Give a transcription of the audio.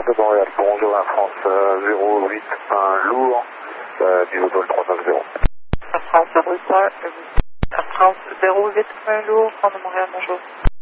de Montréal, bonjour Air France 081 lourd, du vol 390. Air France 081 lourd, France de Montréal, bonjour.